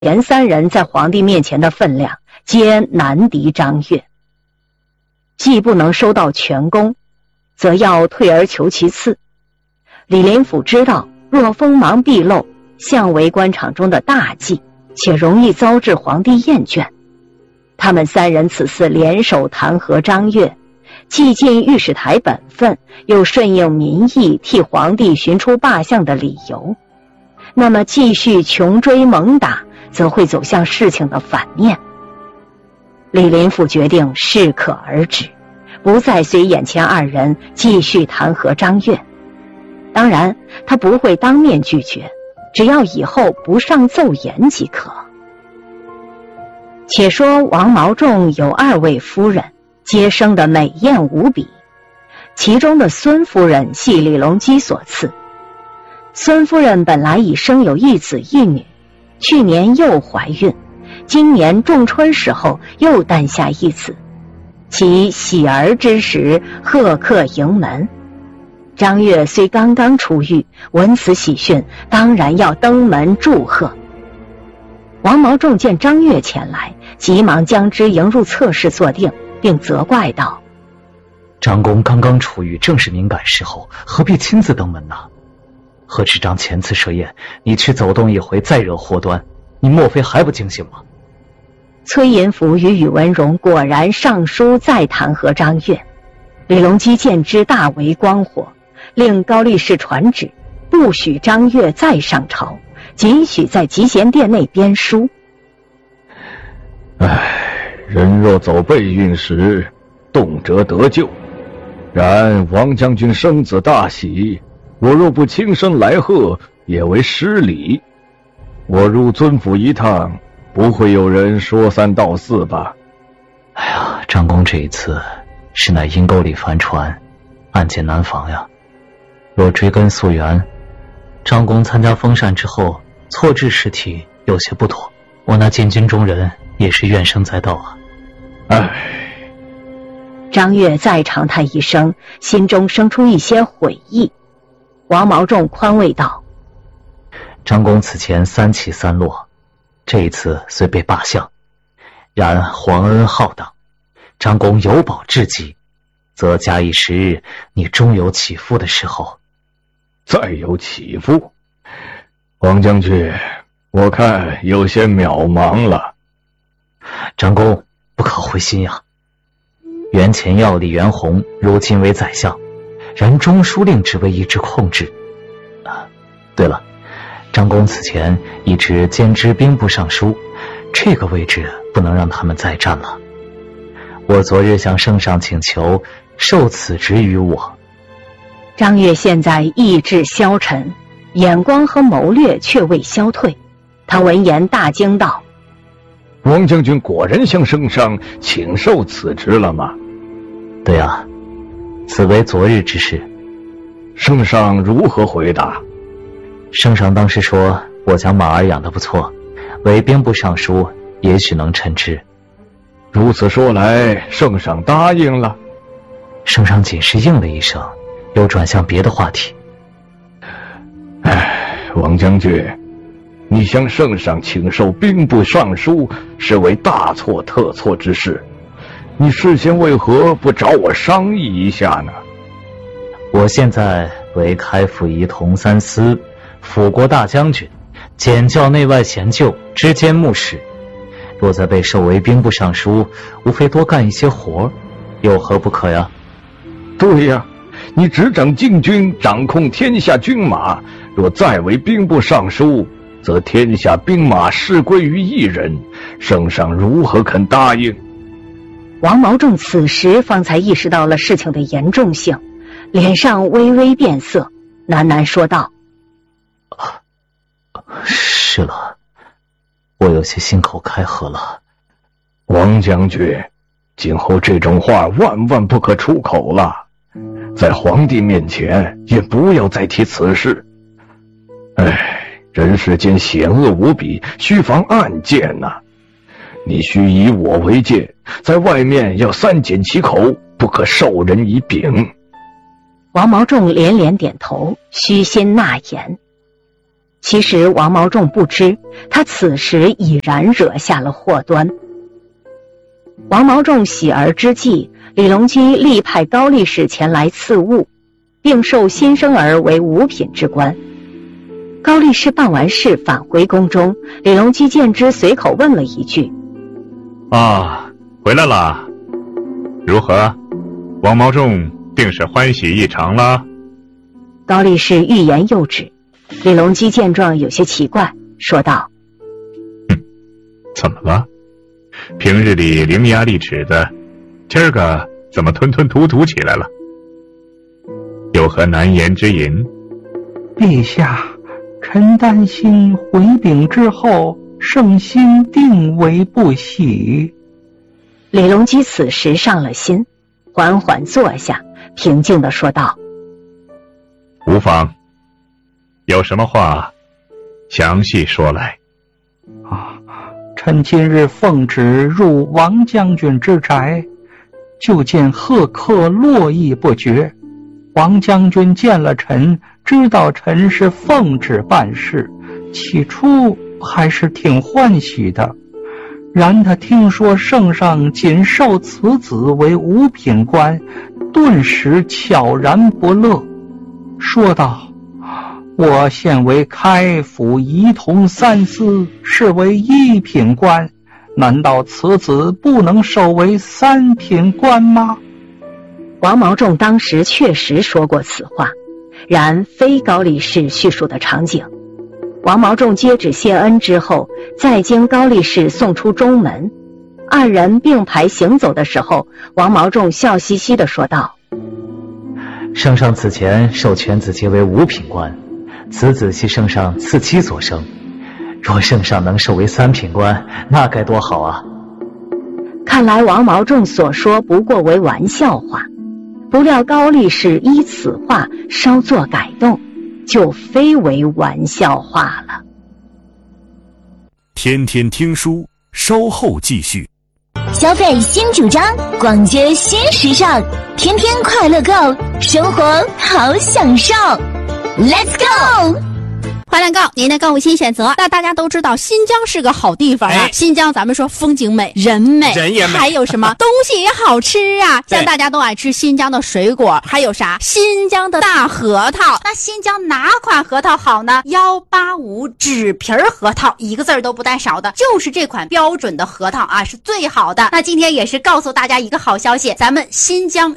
前三人在皇帝面前的分量皆难敌张悦，既不能收到全功，则要退而求其次。李林甫知道，若锋芒毕露，象为官场中的大忌，且容易遭致皇帝厌倦。他们三人此次联手弹劾张悦，既尽御史台本分，又顺应民意，替皇帝寻出罢相的理由。那么继续穷追猛打，则会走向事情的反面。李林甫决定适可而止，不再随眼前二人继续弹劾张悦。当然，他不会当面拒绝，只要以后不上奏言即可。且说王毛仲有2位夫人，皆生得美艳无比，其中的孙夫人系李隆基所赐。孙夫人本来已生有1子1女，去年又怀孕，今年仲春时候又诞下1子，其喜儿之时，贺客迎门。张悦虽刚刚出狱，闻此喜讯，当然要登门祝贺。王毛仲见张悦前来，急忙将之迎入侧室坐定，并责怪道： 张公刚刚出狱，正是敏感时候，何必亲自登门呢？何执掌前次设宴，你去走动一回，再惹祸端，你莫非还不惊醒吗？ 崔寅甫与宇文荣果然上书再弹劾张悦。李隆基见之大为光火，令高力士传旨，不许张悦再上朝，仅许在集贤殿内编书。 人若走背运时，动辄得救。然王将军生子大喜，我若不亲身来贺，也为失礼。我入尊府一趟，不会有人说三道四吧？ 哎呀，张公这一次是乃阴沟里翻船，案件难防呀。若追根溯源，张公参加封禅之后，错置事体有些不妥，我那禁军中人也是怨声载道啊。 张悦再长叹一声，心中生出一些悔意。王毛仲宽慰道： 张公此前3起3落，这一次虽被罢相，然皇恩浩荡，张公有保至极，则假以时日，你终有起复的时候。 再有起复？王将军，我看有些渺茫了。 张公不可灰心呀。原前要李元宏如今为宰相，然中书令职位一直控制。对了，张公此前一直兼知兵部尚书，这个位置不能让他们再占了。我昨日向圣上请求，授此职于我。 张悦现在意志消沉，眼光和谋略却未消退。他闻言大惊道： 王将军果然向圣上请授此职了吗？ 对啊，此为昨日之事。 圣上如何回答？ 圣上当时说，我家马儿养得不错，为兵部尚书也许能称职。 如此说来，圣上答应了？ 圣上仅是应了一声，又转向别的话题。 王将军，你向圣上请授兵部尚书，是为大错特错之事，你事先为何不找我商议一下呢？ 我现在为开府仪同三司、辅国大将军，检校内外贤旧，知监目使。若再被授为兵部尚书，无非多干一些活，有何不可呀？ 对呀，你执掌禁军，掌控天下军马，若再为兵部尚书，则天下兵马事归于一人，圣上如何肯答应？ 王毛仲此时方才意识到了事情的严重性，脸上微微变色，喃喃说道： 是了，我有些心口开河了。 王将军，今后这种话万万不可出口了，在皇帝面前也不要再提此事。人世间险恶无比，须防暗箭呐。你须以我为戒，在外面要3缄其口，不可授人以柄。 王毛仲连连点头，虚心纳言。 其实王毛仲不知，他此时已然惹下了祸端。王毛仲喜而之际，李隆基力派高力士前来赐物，并授新生儿为五品之官。高力士办完事返回宫中，李隆基见之，随口问了一句： 回来了，如何？王毛仲定是欢喜异常了？ 高力士欲言又止。李隆基见状有些奇怪，说道： 怎么了？平日里伶牙俐齿的，今儿个怎么吞吞吐吐起来了？有何难言之隐？ 陛下，臣担心回禀之后，圣心定为不喜。 李隆基此时上了心，缓缓坐下，平静地说道： 无妨，有什么话详细说来。 臣今日奉旨入王将军之宅，就见贺客络绎不绝。王将军见了臣，知道臣是奉旨办事，起初还是挺欢喜的。然他听说圣上仅授此子为五品官，顿时悄然不乐，说道：我现为开府仪同三司，是为一品官，难道此子不能授为三品官吗？ 王毛仲当时确实说过此话，然非高力士叙述的场景。王毛仲接旨谢恩之后，再经高力士送出中门，二人并排行走的时候，王毛仲笑嘻嘻地说道： 圣上此前授犬子皆为五品官，此子系圣上赐妻所生，若圣上能授为三品官，那该多好啊！ 看来王毛仲所说不过为玩笑话，不料高力士依此话稍作改动，就非为玩笑话了。 天天听书，稍后继续。 消费新主张，逛街新时尚，天天快乐购，生活好享受。Let's go！ 快乐购，您的购物新选择。那大家都知道新疆是个好地方啊，新疆咱们说风景美，人美， 人也美， 还有什么东西也好吃啊，像大家都爱吃新疆的水果，还有啥新疆的大核桃。那新疆哪款核桃好呢？185纸皮核桃，一个字儿都不带少的，就是这款标准的核桃啊，是最好的。那今天也是告诉大家一个好消息，咱们新疆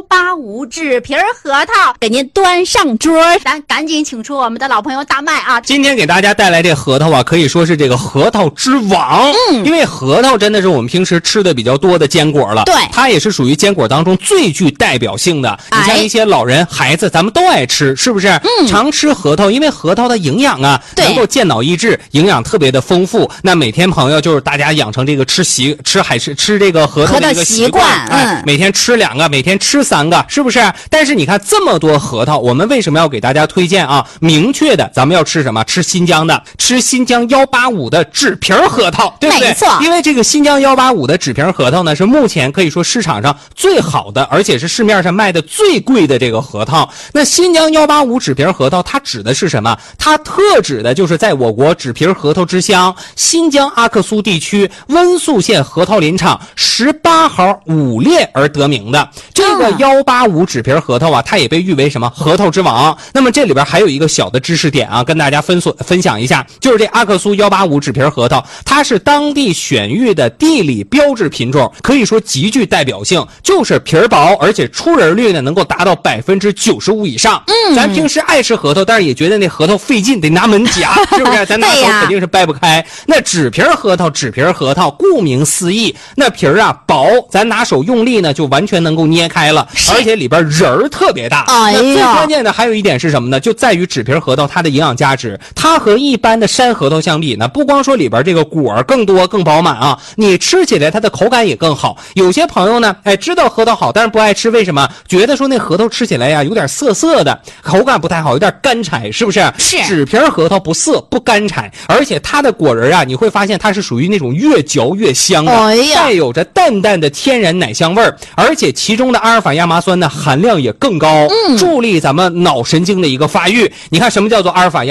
185纸皮核桃给您端上桌，咱赶紧请出我们的老朋友大麦啊！ 今天给大家带来这核桃啊，可以说是这个核桃之王。因为核桃真的是我们平时吃的比较多的坚果了，对，它也是属于坚果当中最具代表性的。你像一些老人、孩子，咱们都爱吃，是不是？常吃核桃，因为核桃的营养啊，能够健脑益智，营养特别的丰富。那每天朋友就是大家养成这个吃这个核桃的一个习惯，每天吃2个，每天吃3个，是不是？但是你看这么多核桃，我们为什么要给大家推荐啊？明确的，咱们要吃什么？吃新疆的，吃新疆185的纸皮核桃，对不对？没错，因为这个新疆185的纸皮核桃呢，是目前可以说市场上最好的，而且是市面上卖的最贵的这个核桃。那新疆185纸皮核桃，它指的是什么？它特指的就是在我国纸皮核桃之乡新疆阿克苏地区温宿县核桃林场18号5列而得名的。这个185纸皮核桃啊，它也被誉为什么？核桃之王。那么这里边还有一个小的知识点啊，跟大家分享一下，就是这阿克苏185纸皮核桃，它是当地选育的地理标志品种，可以说极具代表性，就是皮儿薄，而且出仁率呢能够达到95%以上。咱平时爱吃核桃，但是也觉得那核桃费劲，得拿门夹，是不是？咱拿手肯定是掰不开。那纸皮核桃，顾名思义，那皮儿啊薄，咱拿手用力呢就完全能够捏开了，而且里边仁儿特别大。那最关键的还有一点是什么呢？就在于纸皮核桃它的营养价值，它和一般的山核桃相比呢，不光说里边这个果儿更多更饱满啊，你吃起来它的口感也更好。有些朋友呢，知道核桃好，但是不爱吃，为什么？觉得说那核桃吃起来呀有点涩涩的，口感不太好，有点干柴，是不是？是。纸皮核桃不涩不干柴，而且它的果仁啊，你会发现它是属于那种越嚼越香的，带有着淡淡的天然奶香味儿，而且其中的阿尔法亚麻酸呢含量也更高，助力咱们脑神经的一个发育。你看什么叫做阿尔法亚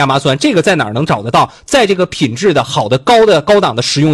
亚麻酸，这个在哪儿能找得到？在这个品质的好的高档的食用